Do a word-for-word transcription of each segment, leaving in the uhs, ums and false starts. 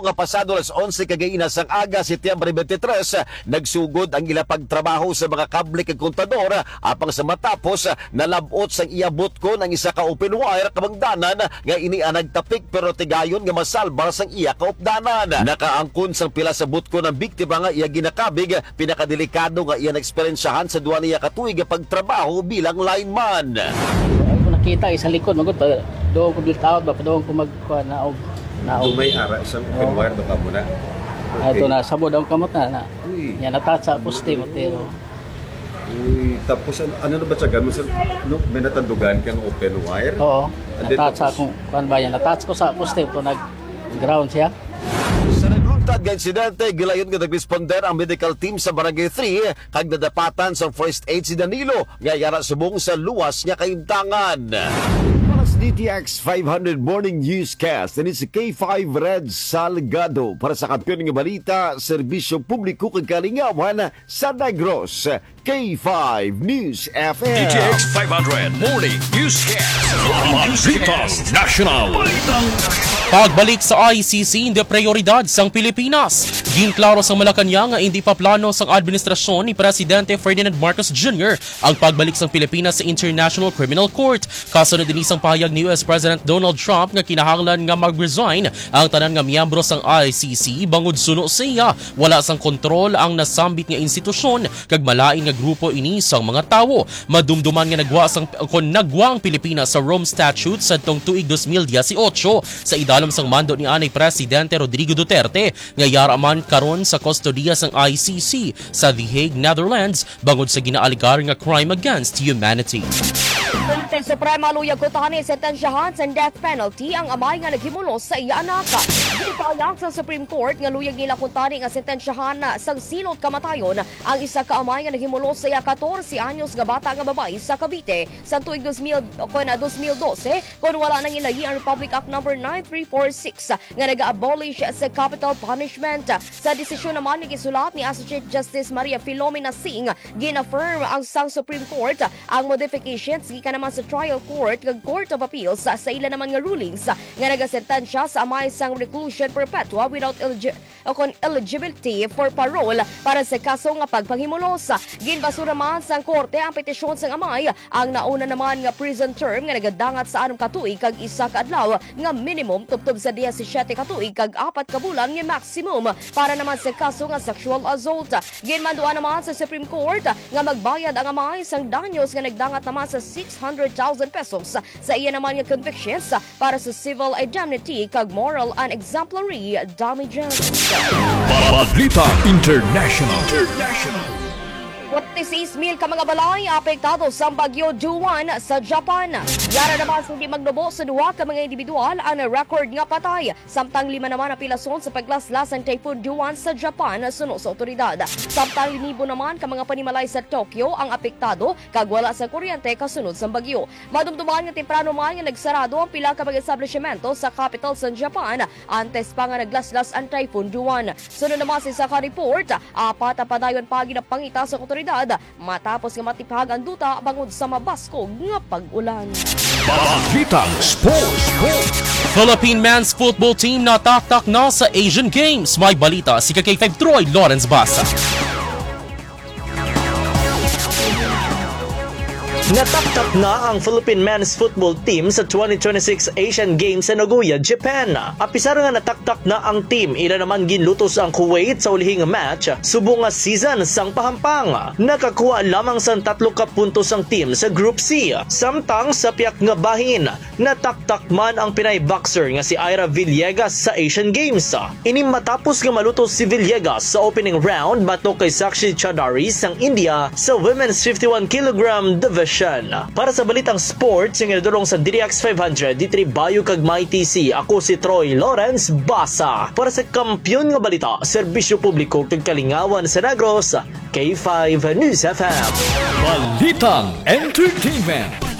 nga pasado alas onse kagaina sang aga Setyembre twenty-three, nagsugod ang ila pagtrabaho sa mga kable kag kontador apang sa matapos nalabot sang iabot ko ng isa ka open wire kabangdanan nga ini nagtapik pero tigayon nga masalbar sang iya ka updanan. Nakaangkon sang pila sa butko ng biktima nga iya ginakabig, pinakadelikado nga iya na-eksperyensyahan sa duwa niya katuig nga pagtrabaho bilang lineman. Ako nakita isa likod magud doon ko bitawd ba doon ko magkuha na og naog. May ara isang open wire ba mo na? Okay. Ito na sabod ang kamot na na. Yan natatsa poste mo pero. Uy, tapos ano, ano na ba siya gano'n? No, may natandugan kang open wire? Oo. Natatsa kung kuan ba yan. Natatsa ko sa poste ito nag ground siya. Sa nagluntad nga insidente, gilayon nga nag-responder ang medical team sa Barangay three kag nadapatan sa first aid si Danilo nga yara subong sa luwas niya kaimtangan. D T X five hundred Morning Newscast and it's a K five Red Salgado para sa kampiyon ng balita, serbisyo publiko kag kalingawan sa Negros. K five News F M. D T X five hundred Morning Newscast. Balitang National. Pagbalik sa I C C, hindi prioridad sang Pilipinas. Ginklaro sa Malacanang nga hindi pa plano sang administrasyon ni Presidente Ferdinand Marcos Junior ang pagbalik sang Pilipinas sa International Criminal Court. Kasunod din isang pahayag ni U S President Donald Trump nga kinahanglan nga mag-resign ang tanan nga miyembro sang I C C bangod suno siya wala sang kontrol ang nasambit nga institusyon kag malain nga grupo ini sang mga tawo. Madumduman nga nagwa sang kon nagwa ang Pilipinas sa Rome Statute sa tong tuig two thousand eighteen sa idalom sang mando ni anay Presidente Rodrigo Duterte nga yara man karon sa kustodiya sang I C C sa The Hague, Netherlands bangod sa ginaaligar nga crime against humanity. Korte Suprema luyag ko tani sentensyahan sa death penalty ang amay nga naghimulos sa iya anak. Ginipahayag sa Supreme Court nga luyag nila kung tani nga sentensyahan na sang silot kamatayon ang isa ka amay nga naghimulos sa iya fourteen anyos nga bata nga babae sa Cavite sa tuig two thousand twelve kung wala nang ilahi ang Republic Act number nine three four six nga nag-abolish sa capital punishment. Sa desisyon naman ni gisulat ni Associate Justice Maria Filomena Singh, ginaffirm ang sang Supreme Court ang modifications gikan naman sa trial court kag Court of Appeals sa ila naman nga rulings nga nagasentensya sa amay sang reclusion perpetua without eligi- eligibility for parole para sa kaso nga pagpanghimulos. Ginbasura man sang korte ang petisyon sang amay ang nauna naman nga prison term nga nagadangat sa anong katuig kag isa ka adlaw nga minimum tubtob sa seventeen katuig kag apat ka bulan nga maximum para naman sa kaso nga sexual assault. Ginmanduan naman sa Supreme Court nga magbayad ang amay sang danyos nga nagdangat naman sa six hundred thousand pesos sa iya naman nga convictions para sa civil indemnity kag moral and exemplary damages. Balita International. International. forty-six mil ka mga balay apektado sa bagyo Duwan sa Japan. Yara naman sa hindi magnubo sa duwa ka mga individual ang record nga patay. Samtang lima naman ang pilason sa paglaslas ng Typhoon Duwan sa Japan suno sa otoridad. Samtang linibo naman ka mga panimalay sa Tokyo ang apektado kag wala sa kuryente kasunod sa bagyo. Madumduman nga temprano man nga nagsarado ang pila ka mga establishmento sa capital sa Japan antes pa nga naglaslas ang Typhoon Duwan. Sunod naman sa isa ka report, apat ang padayon pagi na pangita sa otoridad matapos nga matipag ang duta bangod sa mabaskog nga pag-ulan. Balitang Sports. Philippine men's football team nataktak na sa Asian Games. May balita si K five Troy Lawrence Basa. Nataktak na ang Philippine men's football team sa twenty twenty-six Asian Games sa Nagoya, Japan. Apisar nga nataktak na ang team, ila naman ginlutos ang Kuwait sa ulihing match subong nga season sang pahampang. Nakakuha lamang sang tatlo ka puntos ang team sa Group C. Samtang sa piyak nga bahin, nataktak man ang Pinay boxer nga si Ira Villegas sa Asian Games. Ini matapos nga malutos si Villegas sa opening round batok kay Sakshi Chowdhury sang India sa women's fifty-one kilogram division. Para sa balitang sports, yung inadulong sa D T X five hundred, D three Bayo kag May T C, ako si Troy Lawrence Basa. Para sa kampiyon nga balita, serbisyo publiko kag kalingawan sa Negros, K five News F M. Balitang Entertainment.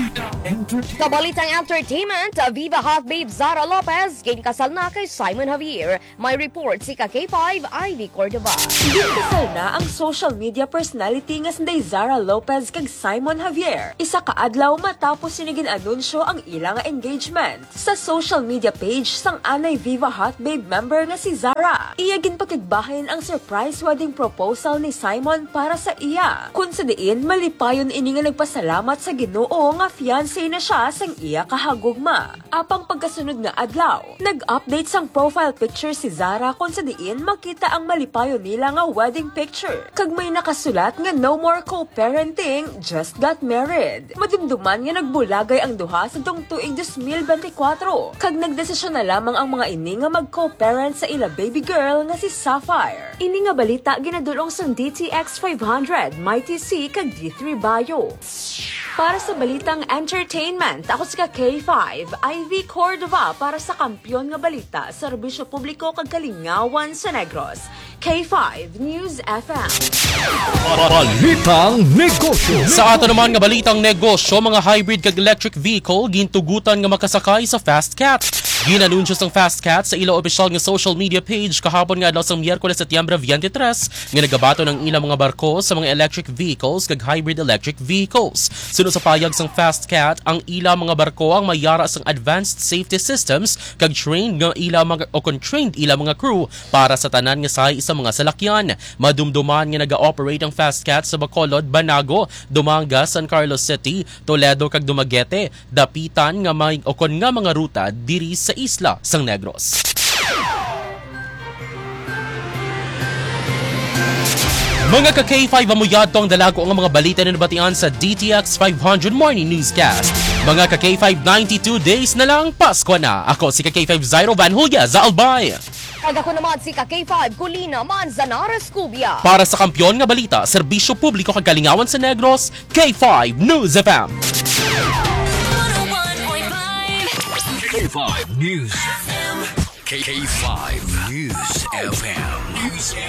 Kabalitang entertainment, Viva Hot Babe Zara Lopez ginkasal na kay Simon Javier. May report si ka K five Ivy Cordova. Ginkasal na ang social media personality nga sinday Zara Lopez kag Simon Javier. Isa ka adlaw matapos sinigin anunsyo ang ilang engagement. Sa social media page sang anay Viva Hot Babe member nga si Zara. Iya ginpakigbahin ang surprise wedding proposal ni Simon para sa iya. Kung sa diin malipayon ini nga nagpasalamat sa Ginoo nga fiancé na siya sang iya kahagugma. Apang pagkasunod nga adlaw, nag-update sang profile picture si Zara kung sa diin makita ang malipayon nila nga wedding picture. Kag may nakasulat nga no more co-parenting, just got married. Madumduman nga nagbulagay ang duha sa dong tuig twenty twenty-four. Kag nagdesisyon na lamang ang mga ini nga mag-co-parent sa ila baby girl nga si Sapphire. Ini nga balita ginadulong sang D T X five hundred, Mighty C kag D three Bio. Para sa balitang entertainment, ako si ka K five, Ivy Cordova para sa kampyon nga balita, serbisyo publiko kag kalingawan sa Negros. K five News F M. Balitang negosyo. Sa ato naman nga balitang negosyo, mga hybrid kag electric vehicle gintugutan nga makasakay sa Fast Cat. Ginanunsyo sang Fast Cat sa ila opisyal nga social media page kahapon nga adlaw sang Miyerkules Setyembre twenty-three nga nagabato ng ilang mga barko sa mga electric vehicles kag hybrid electric vehicles. Sunod sa payag sang Fast Cat, ang ila mga barko ang mayara sang advanced safety systems kag trained nga ila mga o trained ila mga crew para sa tanan nga sahay sa mga salakyan. Madumduman nga naga-operate ang Fast Cat sa Bacolod, Banago, Dumanga, San Carlos City, Toledo kag Dumaguete. Dapitan nga may o nga mga ruta diri sa isla sang Negros. Mga ka K five amuyad tong dalago ang mga balita na nabatian sa D T X five hundred Morning Newscast. Mga ka K five ninety-two days na lang, Pasko na. Ako si ka K five Zyro Van Hulya za Albay. Kag ako naman si ka K five Kulina Manzanares Cubia. Para sa kampyon nga balita, serbisyo publiko kag kalingawan sa Negros, K five News F M. K five News F M. K five News F M. News